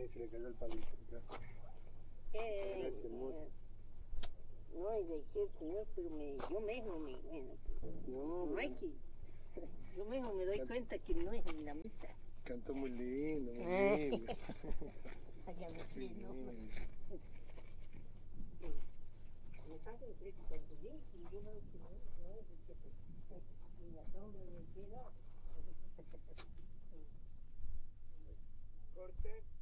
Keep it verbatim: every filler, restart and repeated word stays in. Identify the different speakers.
Speaker 1: se le cayó el palito.
Speaker 2: Eh,
Speaker 1: Gracias, hermoso.
Speaker 2: no hay de qué, señor, pero me, yo mismo me, bueno,
Speaker 1: No,
Speaker 2: no hay que, yo mismo me doy cuenta que no es ni la mitad.
Speaker 1: Cantó muy lindo, muy lindo.
Speaker 2: Allá me fui, ¿no?
Speaker 1: Sí.
Speaker 2: Me pasa de frente cuando vi, y yo veo que no, no es el que ni la sombra ni el cielo.
Speaker 1: Corte.